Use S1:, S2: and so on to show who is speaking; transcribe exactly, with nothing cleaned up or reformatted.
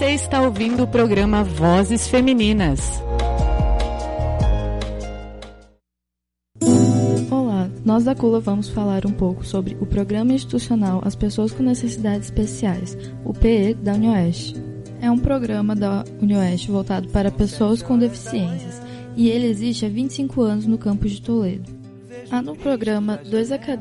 S1: Você está ouvindo o programa Vozes Femininas.
S2: Olá, nós da Cula vamos falar um pouco sobre o Programa Institucional As Pessoas com Necessidades Especiais, o P E da UniOeste. É um programa da UniOeste voltado para pessoas com deficiências e ele existe há vinte e cinco anos no campus de Toledo. Há no programa dois acadêmicos